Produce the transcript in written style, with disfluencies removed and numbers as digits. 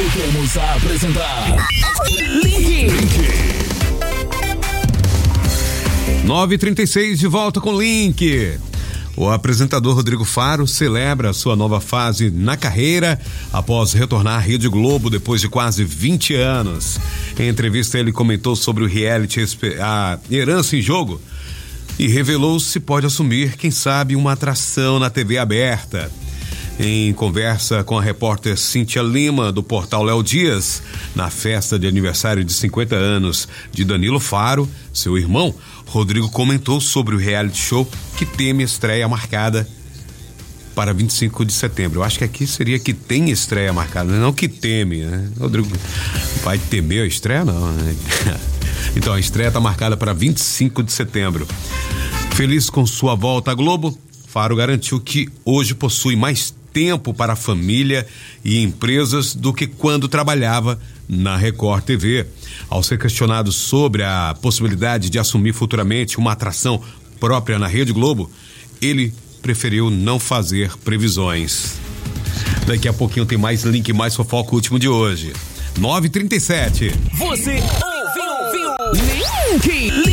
Voltamos a apresentar Link. 9h36 de volta com Link. O apresentador Rodrigo Faro celebra sua nova fase na carreira após retornar à Rede Globo depois de quase 20 anos. Em entrevista, ele comentou sobre o reality A Herança em Jogo e revelou se pode assumir, quem sabe, uma atração na TV aberta. Em conversa com a repórter Cíntia Lima, do portal Léo Dias, na festa de aniversário de 50 anos de Danilo Faro, seu irmão, Rodrigo comentou sobre o reality show que teme estreia marcada para 25 de setembro. Eu acho que aqui seria que tem estreia marcada, não que teme, né? Rodrigo vai temer a estreia, não, né? Então, a estreia está marcada para 25 de setembro. Feliz com sua volta à Globo, Faro garantiu que hoje possui mais tempo para a família e empresas do que quando trabalhava na Record TV. Ao ser questionado sobre a possibilidade de assumir futuramente uma atração própria na Rede Globo, ele preferiu não fazer previsões. Daqui a pouquinho tem mais Link, mais fofoca último de hoje. 9h37. Você ouviu Link.